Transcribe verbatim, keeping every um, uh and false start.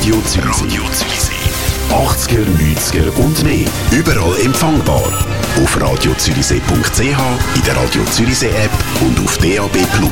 Radio Zürichsee. Radio Zürichsee. achtziger, neunziger und mehr. Überall empfangbar. Auf radio zürichsee punkt c h, in der Radio Zürichsee App und auf D A B Plus.